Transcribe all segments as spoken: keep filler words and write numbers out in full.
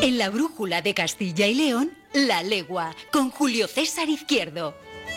En la brújula de Castilla y León, La Legua, con Julio César Izquierdo.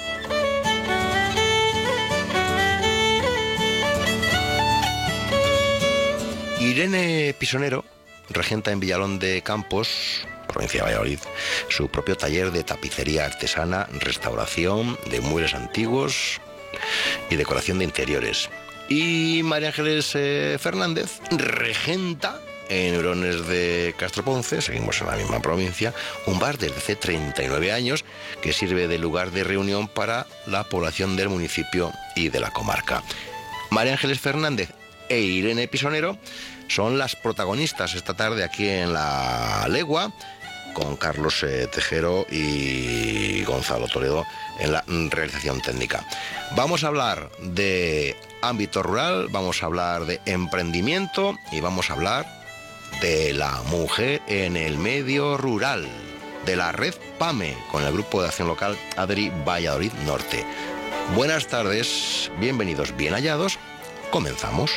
Irene Pisonero regenta en Villalón de Campos, provincia de Valladolid, su propio taller de tapicería artesana, restauración de muebles antiguos y decoración de interiores. Y María Ángeles eh, Fernández regenta en Neurones de Castroponce, seguimos en la misma provincia, un bar desde hace treinta y nueve años que sirve de lugar de reunión para la población del municipio y de la comarca. María Ángeles Fernández e Irene Pisonero son las protagonistas esta tarde aquí en La Legua, con Carlos eh, Tejero y Gonzalo Toledo en la realización técnica. Vamos a hablar de ámbito rural, vamos a hablar de emprendimiento y vamos a hablar de la mujer en el medio rural, de la red PAME, con el Grupo de Acción Local ADRI Valladolid Norte. Buenas tardes, bienvenidos, bien hallados, comenzamos.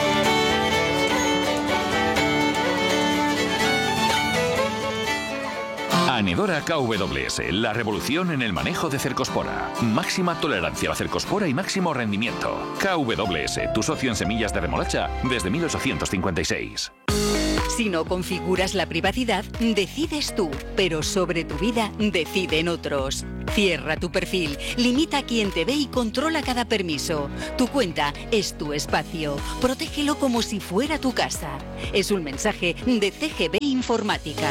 Anedora K W S, la revolución en el manejo de cercospora. Máxima tolerancia a la cercospora y máximo rendimiento. K W S, tu socio en semillas de remolacha desde mil ochocientos cincuenta y seis. Si no configuras la privacidad, decides tú, pero sobre tu vida deciden otros. Cierra tu perfil, limita a quien te ve y controla cada permiso. Tu cuenta es tu espacio. Protégelo como si fuera tu casa. Es un mensaje de C G B Informática.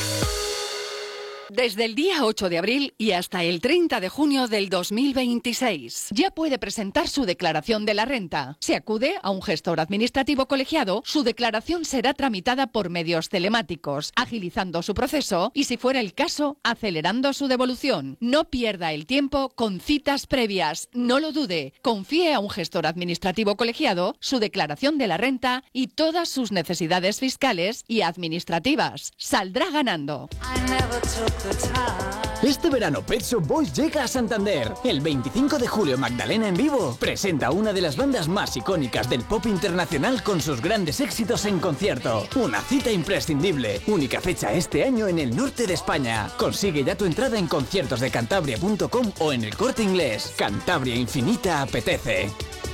Desde el día ocho de abril y hasta el treinta de junio del dos mil veintiséis, ya puede presentar su declaración de la renta. Si acude a un gestor administrativo colegiado, su declaración será tramitada por medios telemáticos, agilizando su proceso y, si fuera el caso, acelerando su devolución. No pierda el tiempo con citas previas. No lo dude. Confíe a un gestor administrativo colegiado su declaración de la renta y todas sus necesidades fiscales y administrativas. Saldrá ganando. Este verano Pet Shop Boys llega a Santander. El veinticinco de julio Magdalena en vivo presenta una de las bandas más icónicas del pop internacional con sus grandes éxitos en concierto. Una cita imprescindible. Única fecha este año en el norte de España. Consigue ya tu entrada en conciertos de cantabria punto com o en el Corte Inglés. Cantabria Infinita apetece.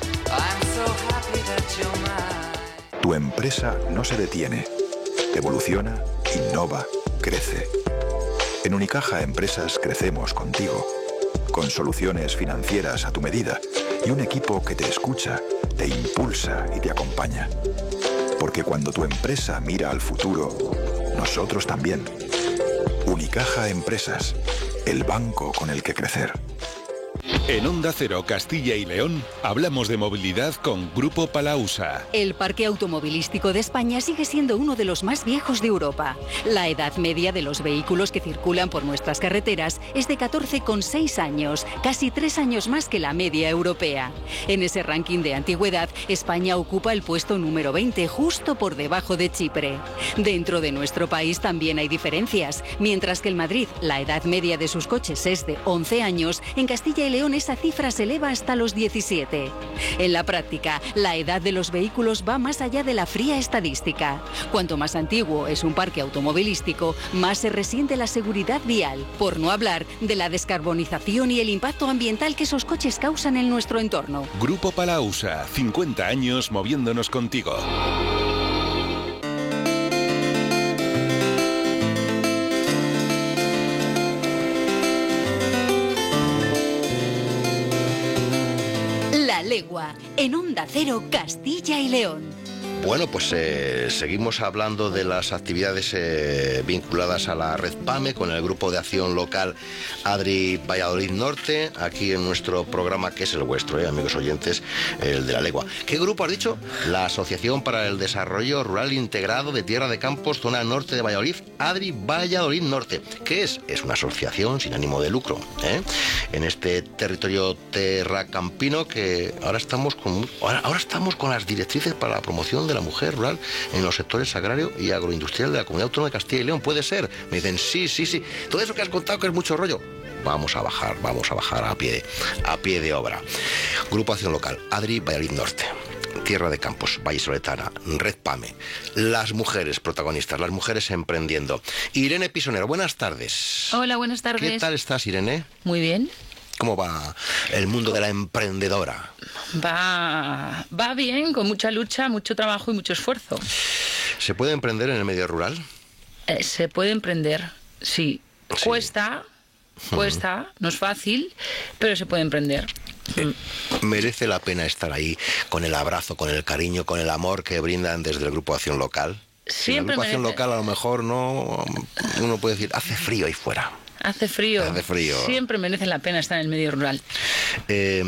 Tu empresa no se detiene. Evoluciona, innova, crece. En Unicaja Empresas crecemos contigo, con soluciones financieras a tu medida y un equipo que te escucha, te impulsa y te acompaña. Porque cuando tu empresa mira al futuro, nosotros también. Unicaja Empresas, el banco con el que crecer. En Onda Cero Castilla y León hablamos de movilidad con Grupo Palausa. El parque automovilístico de España sigue siendo uno de los más viejos de Europa. La edad media de los vehículos que circulan por nuestras carreteras es de catorce coma seis años, casi tres años más que la media europea. En ese ranking de antigüedad, España ocupa el puesto número veinte, justo por debajo de Chipre. Dentro de nuestro país también hay diferencias. Mientras que en Madrid la edad media de sus coches es de once años, en Castilla y León esa cifra se eleva hasta los diecisiete. En la práctica, la edad de los vehículos va más allá de la fría estadística. Cuanto más antiguo es un parque automovilístico, más se resiente la seguridad vial, por no hablar de la descarbonización y el impacto ambiental que esos coches causan en nuestro entorno. Grupo Palausa, cincuenta años moviéndonos contigo. La Legua, en Onda Cero, Castilla y León. Bueno, pues eh, seguimos hablando de las actividades eh, vinculadas a la red PAME con el Grupo de Acción Local ADRI Valladolid Norte, aquí en nuestro programa, que es el vuestro, eh, amigos oyentes, el de La Legua. ¿Qué grupo has dicho? La Asociación para el Desarrollo Rural Integrado de Tierra de Campos, zona norte de Valladolid, ADRI Valladolid Norte. ¿Qué es? Es una asociación sin ánimo de lucro, ¿eh? En este territorio terracampino que ahora estamos con, ahora, ahora estamos con las directrices para la promoción de la mujer rural en los sectores agrario y agroindustrial de la Comunidad Autónoma de Castilla y León. ¿Puede ser? Me dicen, sí, sí, sí. Todo eso que has contado, que es mucho rollo. Vamos a bajar, vamos a bajar a pie de, a pie de obra. Grupo Acción Local, ADRI Valladolid Norte. Tierra de Campos, vallisoletana, Red PAME, las mujeres protagonistas, las mujeres emprendiendo. Irene Pisonero, buenas tardes. Hola, buenas tardes. ¿Qué tal estás, Irene? Muy bien. ¿Cómo va el mundo de la emprendedora? Va, va bien, con mucha lucha, mucho trabajo y mucho esfuerzo. ¿Se puede emprender en el medio rural? Eh, se puede emprender, sí. Sí. Cuesta, cuesta, uh-huh. no es fácil, pero se puede emprender. Eh, ¿Merece la pena estar ahí con el abrazo, con el cariño, con el amor que brindan desde el Grupo Acción Local? Siempre la Grupo Acción merece... Local a lo mejor no, uno puede decir, hace frío ahí fuera. Hace frío. Hace frío. Siempre merece la pena estar en el medio rural. Eh,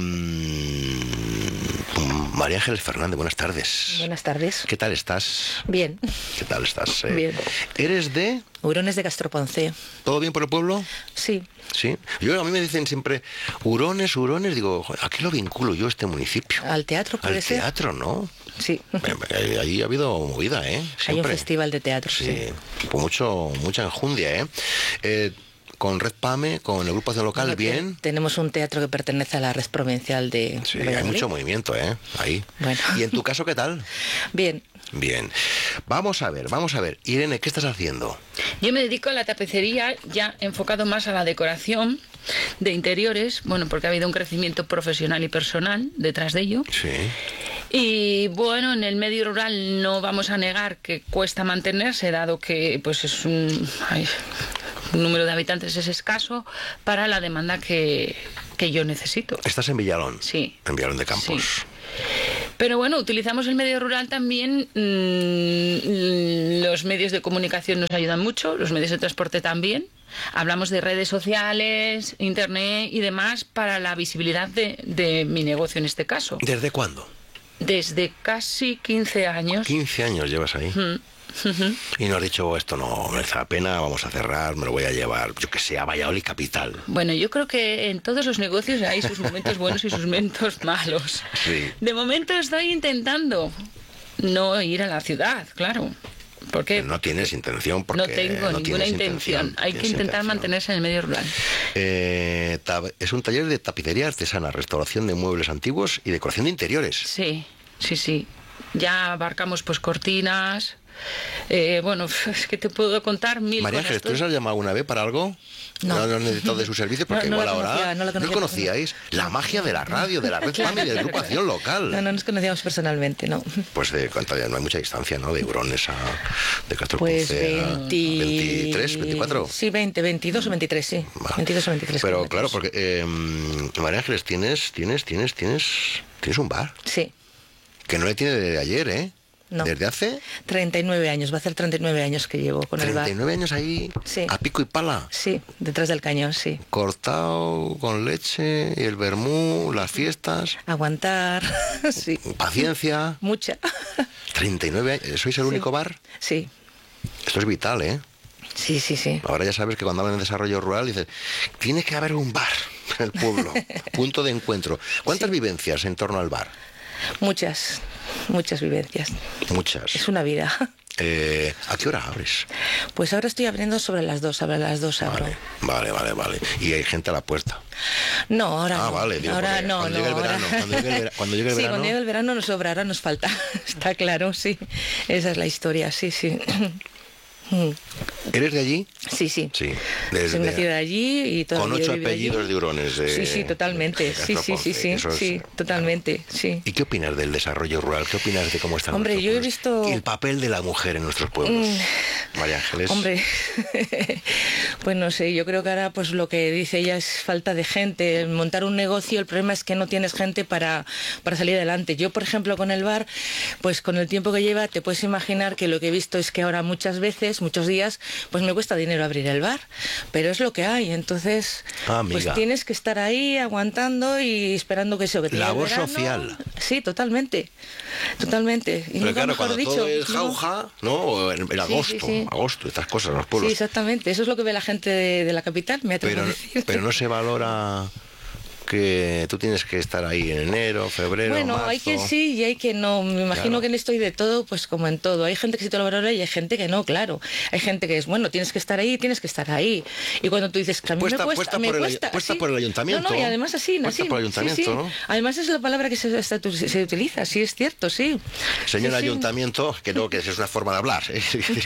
María Ángeles Fernández, buenas tardes. Buenas tardes. ¿Qué tal estás? Bien. ¿Qué tal estás? Eh, Bien. ¿Eres de...? Hurones de Castroponce. ¿Todo bien por el pueblo? Sí. Sí. Yo, a mí me dicen siempre, Hurones, Hurones, digo, ¿a qué lo vinculo yo este municipio? ¿Al teatro puede Al ser? Al teatro, ¿no? Sí. Allí ha habido movida, ¿eh? Siempre. Hay un festival de teatro, sí. Sí, con mucho, mucha enjundia, ¿eh? eh Con Red PAME, con el Grupo Acción Local, bueno, bien. Tenemos un teatro que pertenece a la Red Provincial de Sí, de hay mucho movimiento, ¿eh? Ahí. Bueno. ¿Y en tu caso qué tal? Bien. Bien. Vamos a ver, vamos a ver. Irene, ¿qué estás haciendo? Yo me dedico a la tapicería, ya enfocado más a la decoración de interiores, bueno, porque ha habido un crecimiento profesional y personal detrás de ello. Sí. Y bueno, en el medio rural no vamos a negar que cuesta mantenerse, dado que pues es un... Ay, el número de habitantes es escaso para la demanda que, que yo necesito. ¿Estás en Villalón? Sí. En Villalón de Campos. Sí. Pero bueno, utilizamos el medio rural también, mmm, los medios de comunicación nos ayudan mucho, los medios de transporte también. Hablamos de redes sociales, internet y demás para la visibilidad de, de mi negocio en este caso. ¿Desde cuándo? Desde casi quince años. quince años llevas ahí. Mm. Uh-huh. Y no has dicho, esto no merece la pena, vamos a cerrar, me lo voy a llevar, yo que sé, a Valladolid capital. Bueno, yo creo que en todos los negocios hay sus momentos buenos y sus momentos malos. Sí. De momento estoy intentando no ir a la ciudad, claro. Porque no tienes intención, porque no tengo no ninguna intención. intención. Hay que intentar intención. mantenerse en el medio rural. Eh, es un taller de tapicería artesana, restauración de muebles antiguos y decoración de interiores. Sí, sí, sí. Ya abarcamos pues cortinas. Eh, bueno, es que te puedo contar mil María cosas. Ángeles, ¿tú has llamado alguna vez para algo? No. ¿No, no has necesitado de sus servicios? Porque no, no igual conocía, ahora no, la no conocíais la magia de la radio, de la Red PAME y del Grupo Acción Local. No, no nos conocíamos personalmente, no. Pues de cuánto ya no hay mucha distancia, ¿no? De Hurones a de Castroponce pues veinte... a veintitrés, veinticuatro. Sí, veinte, veintidós o veintitrés, sí. Vale. veintidós o veintitrés. Pero claro, porque eh, María Ángeles, tienes, tienes, tienes, tienes, tienes un bar. Sí. Que no le tiene desde ayer, ¿eh? No. ¿Desde hace? treinta y nueve años, va a hacer treinta y nueve años que llevo con el bar. treinta y nueve años ahí, sí. A pico y pala. Sí, detrás del cañón, sí. Cortado con leche, y el vermú, las fiestas. Aguantar, sí. Paciencia. Mucha. treinta y nueve años, ¿sois el sí. único bar? Sí. Esto es vital, ¿eh? Sí, sí, sí. Ahora ya sabes que cuando hablan de desarrollo rural dices, tiene que haber un bar en el pueblo, punto de encuentro. ¿Cuántas sí. vivencias en torno al bar? Muchas, muchas vivencias. Muchas. Es una vida. Eh, ¿A qué hora abres? Pues ahora estoy abriendo sobre las dos, sobre las dos abro. Vale, vale, vale, vale. ¿Y hay gente a la puerta? No, ahora ah, no. vale, digo, ahora no, cuando no. Llegue el verano, ahora... cuando, llegue el verano, cuando llegue el sí, verano... cuando llegue el verano nos sobra, ahora nos falta. Está claro, sí. Esa es la historia, sí, sí. ¿Eres de allí? Sí, sí. Sí. Desde... Soy nacida de allí y todo. Con ocho apellidos allí. De Hurones. De, sí, sí, totalmente. De sí, sí, sí, sí, es... sí, totalmente, sí. ¿Y qué opinas del desarrollo rural? ¿Qué opinas de cómo están Hombre, yo he visto... Y el papel de la mujer en nuestros pueblos. Mm... María Ángeles. Hombre, pues no sé, yo creo que ahora pues lo que dice ella es falta de gente. Montar un negocio, el problema es que no tienes gente para, para salir adelante. Yo, por ejemplo, con el bar, pues con el tiempo que lleva, te puedes imaginar que lo que he visto es que ahora muchas veces, muchos días, pues me cuesta dinero abrir el bar, pero es lo que hay, entonces ah, pues tienes que estar ahí aguantando y esperando que eso que te labor verano. Social. Sí, totalmente, totalmente. Y pero claro, cuando dicho, todo es jauja, ¿no? O en, en agosto, sí, sí, sí. agosto, estas cosas, los pueblos. Sí, exactamente, eso es lo que ve la gente de, de la capital, me atrevo pero, a decir. Pero no se valora que tú tienes que estar ahí en enero, febrero, Bueno, marzo. hay que sí y hay que no. Me imagino Claro. que en esto hay de todo, pues como en todo. Hay gente que sí te lo valora y hay gente que no, claro. Hay gente que es, bueno, tienes que estar ahí, tienes que estar ahí. Y cuando tú dices que a mí Puesta- me cuesta, puesta me por el- cuesta, puesta sí. por el ayuntamiento. No, no, y además así, Puesta así. por el sí, ayuntamiento, sí. ¿no? Además es la palabra que se, se, se utiliza, sí, es cierto, sí. Señor Sí, sí. ayuntamiento, que no, que es una forma de hablar. ¿eh?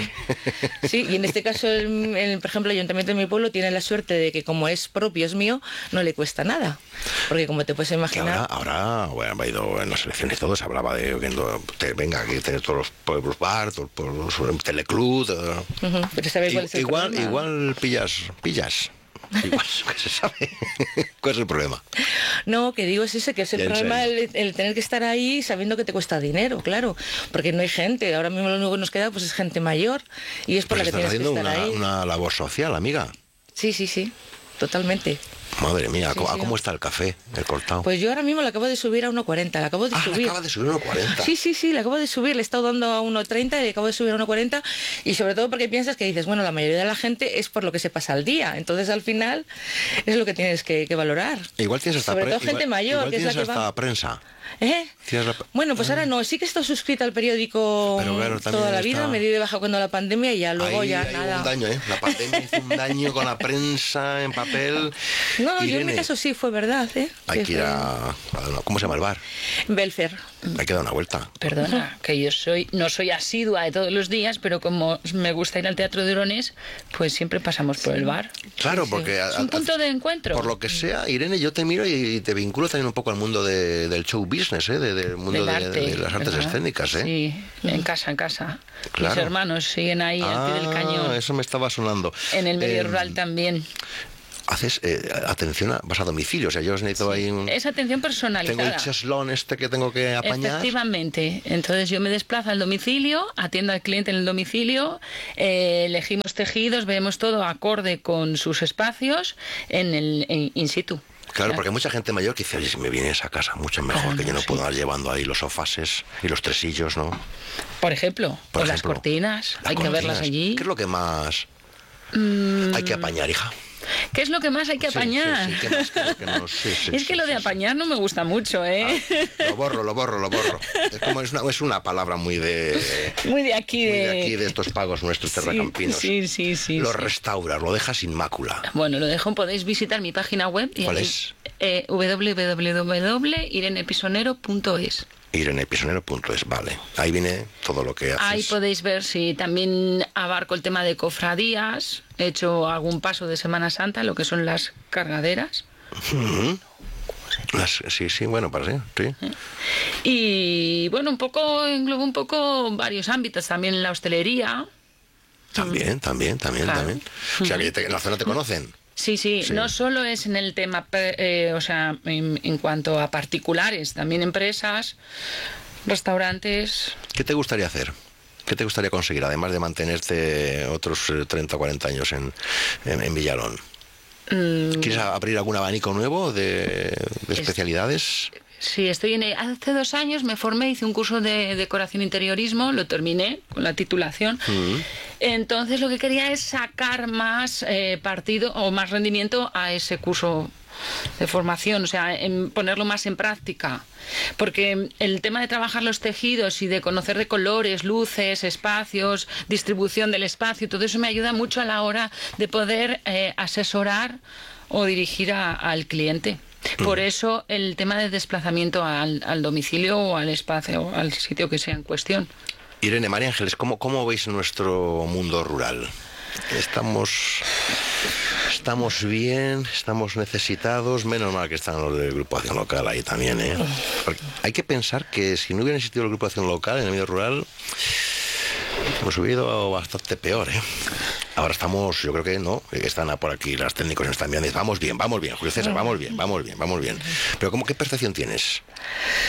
Sí, y en este caso, el, el, por ejemplo, el ayuntamiento de mi pueblo tiene la suerte de que como es propio, es mío, no le cuesta nada. Porque como te puedes Que imaginar... ahora, ahora bueno, ha ido en las elecciones y todo, se hablaba de que no, te, venga, que tener todos los pueblos bar, todos los pueblos teleclub. todo. Ujú, pero ¿sabes cuál es el igual, problema? igual pillas, pillas. Igual, que se sabe. ¿Cuál es el problema? No, que digo es ese, que es el Ya, en problema serio. el, el tener que estar ahí sabiendo que te cuesta dinero, claro, porque no hay gente. Ahora mismo lo único que nos queda pues es gente mayor y es por Pues la que estás tienes que haciendo estar una, ahí. una labor social, amiga. Sí, sí, sí, totalmente. Madre mía, Sí, ¿cómo, sí. ¿cómo está el café, el cortado? Pues yo ahora mismo le acabo de subir a uno cuarenta, le acabo de ah, le subir. acaba de subir uno cuarenta. Sí, sí, sí, le acabo de subir, le he estado dando a uno treinta y le acabo de subir a uno cuarenta y sobre todo porque piensas que dices, bueno, la mayoría de la gente es por lo que se pasa al día, entonces al final es lo que tienes que, que valorar. Igual tienes hasta, Sobre pre- todo gente igual- mayor, igual que es la tienes que hasta va... prensa. ¿Eh? Tienes la- Bueno, pues ahora no, sí que he estado suscrita al periódico Pero claro, también toda la está- vida, me di de baja cuando la pandemia y ya luego Ahí ya hay nada. un daño, ¿eh? La pandemia hizo un daño con la prensa en papel. No, yo en mi Irene, caso sí fue verdad, ¿eh? hay Sí, que ir fue- a... a- ¿Cómo se llama el bar? Belfer. Hay que dar una vuelta. Perdona, que yo soy no soy asidua de todos los días, pero como me gusta ir al Teatro de Hurones, pues siempre pasamos por el bar. Claro, porque... a- Es un a- punto de encuentro. Por lo que sea, Irene, yo te miro y te vinculo también un poco al mundo de- del show business, ¿eh? De- del mundo Del de, arte, de las artes ¿verdad? escénicas, ¿eh? Sí, en casa, en casa. Claro. Mis hermanos siguen ahí al pie del cañón. Ah, eso me estaba sonando. En el medio Eh, rural también. Haces eh, atención, a, vas a domicilio, o sea, yo os necesito ahí un... Es atención Tengo personalizada. el cheslón este que tengo que apañar. Efectivamente. Entonces yo me desplazo al domicilio, atiendo al cliente en el domicilio, eh, elegimos tejidos, vemos todo acorde con sus espacios en el en- in situ. Claro, porque hay mucha gente mayor que dice, oye, si me vienes a casa, mucho mejor, Claro, que yo no sí. puedo andar llevando ahí los sofases y los tresillos, ¿no? Por ejemplo, Por o las ejemplo, cortinas, las hay que verlas cortinas. allí. ¿Qué es lo que más Mm, hay que apañar, hija? ¿Qué es lo que más hay que Sí, apañar? sí, sí, ¿qué más? ¿Qué es lo que no? Sí, sí, es sí, que lo sí, de sí. apañar no me gusta mucho, ¿eh? Lo borro, lo borro, lo borro. Es como es una, es una palabra muy de, Muy de aquí muy de... de aquí, de estos pagos nuestros terracampinos. Sí, sí, sí. Lo sí. restauras, lo dejas sin mácula. Bueno, lo dejo, podéis visitar mi página web. y ¿Cuál ahí, es? Eh, w w w punto irene pisonero punto es. irenepisonero punto es, vale. Ahí viene todo lo que haces. Ahí podéis ver si también abarco el tema de cofradías. He hecho algún paso de Semana Santa, lo que son las cargaderas. Ujú. Las- sí, sí, bueno, para sí, sí. Y bueno, un poco, englobo un poco varios ámbitos. También la hostelería. También, también, también, Claro. también. O sea, que te- en la zona te conocen. Sí, sí, Sí. no solo es en el tema, eh, o sea, en, en cuanto a particulares, también empresas, restaurantes. ¿Qué te gustaría hacer? ¿Qué te gustaría conseguir, además de mantenerte otros eh, treinta o cuarenta años en, en, en Villalón? Mm, ¿Quieres abrir algún abanico nuevo de, de Es- especialidades? Sí, estoy en. Hace dos años me formé, hice un curso de decoración e interiorismo, lo terminé con la titulación. Mm. Entonces lo que quería es sacar más eh, partido o más rendimiento a ese curso de formación, o sea, en ponerlo más en práctica. Porque el tema de trabajar los tejidos y de conocer de colores, luces, espacios, distribución del espacio, todo eso me ayuda mucho a la hora de poder eh, asesorar o dirigir a- al cliente. Por eso el tema de desplazamiento al, al domicilio o al espacio o al sitio que sea en cuestión. Irene, María Ángeles, ¿cómo, cómo veis nuestro mundo rural? Estamos, estamos bien, estamos necesitados, menos mal que están los de Grupo Acción Local ahí también, ¿eh? Porque hay que pensar que si no hubiera existido el Grupo Acción Local en el medio rural, hemos subido bastante peor, ¿eh? Ahora estamos, yo creo que no, que están por aquí, las técnicos nos están viendo, vamos bien, vamos bien, Julio César, vamos bien, vamos bien, vamos bien. Pero ¿cómo, qué percepción tienes?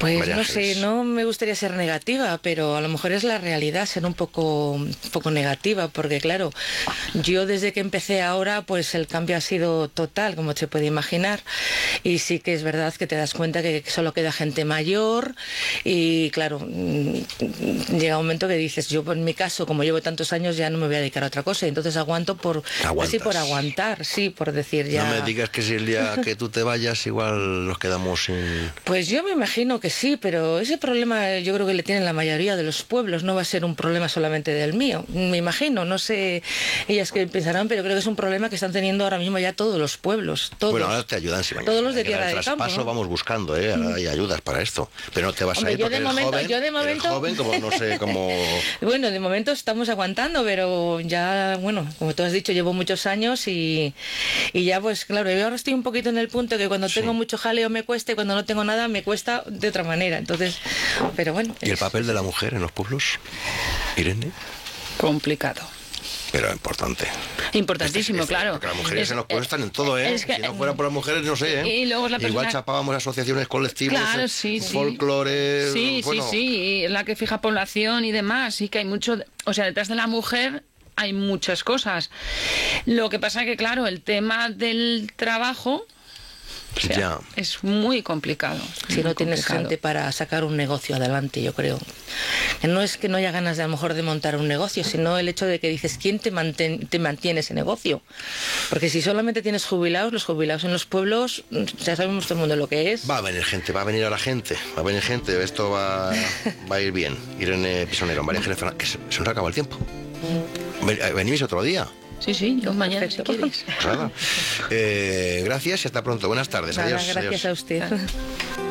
Pues María no Ángeles. sé, no me gustaría ser negativa, pero a lo mejor es la realidad ser un poco, un poco negativa, porque claro, yo desde que empecé ahora, pues el cambio ha sido total, como se puede imaginar, y sí que es verdad que te das cuenta que solo queda gente mayor, y claro, mm, llega un momento que dices, yo en mi caso, como llevo tantos años, ya no me voy a dedicar a otra cosa, y entonces aguanto por, así por aguantar, sí, por decir ya... No me digas que si el día que tú te vayas, igual nos quedamos sin... Pues yo me imagino que sí, pero ese problema yo creo que le tienen la mayoría de los pueblos, no va a ser un problema solamente del mío, me imagino, no sé ellas qué pensarán, pero creo que es un problema que están teniendo ahora mismo ya todos los pueblos, todos. Bueno, ahora te ayudan, si todos los de tierra de del campo, traspaso ¿no? vamos buscando, ¿eh? Ahora hay ayudas para esto, pero no te vas Hombre, a ir yo porque de eres momento- joven, yo de eres momento- joven, como no sé, como... Bueno, de momento estamos aguantando, pero ya, bueno, como tú has dicho, llevo muchos años y, y ya pues claro, yo ahora estoy un poquito en el punto que cuando tengo mucho jaleo me cuesta y cuando no tengo nada me cuesta de otra manera, entonces, pero bueno. ¿Y el es- papel de la mujer en los pueblos, Irene? Complicado. Pero importante. Importantísimo, claro. Porque las mujeres Es- se nos pueblos están en todo, ¿eh? es que- si no fuera por las mujeres, no sé, ¿eh? Y luego es la Igual persona- chapábamos asociaciones colectivas, Claro, eh, sí, sí. folclore... Sí, bueno, sí, sí, y la que fija población y demás, sí que hay mucho, o sea, detrás de la mujer hay muchas cosas. Lo que pasa que, claro, el tema del trabajo, o sea, Ya. es muy complicado. Si muy no tienes complicado. gente para sacar un negocio adelante, yo creo. Que no es que no haya ganas de a lo mejor de montar un negocio, sino el hecho de que dices, ¿quién te, manten- te mantiene ese negocio? Porque si solamente tienes jubilados, los jubilados en los pueblos, ya sabemos todo el mundo lo que es. Va a venir gente, va a venir a la gente, va a venir gente, esto va, va a ir bien. Irene Pisonero, María Ángeles Fernández, que se, se nos acaba el tiempo. Ven- eh, Venís otro día. Sí, sí, yo mañana si Perfecto. quieres. Pues nada. Eh, gracias y hasta pronto. Buenas tardes. Nada, Adiós. gracias adiós. a usted.